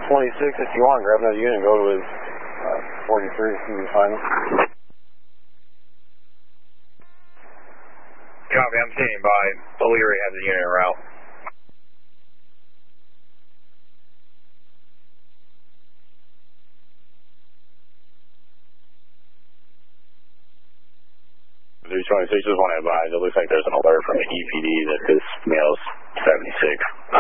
26, if you want, grab another unit and go to his 43 if you can find him. Copy, I'm standing by. O'Leary has a unit en route. Just want to advise, it looks like there's an alert from the EPD that this male's 76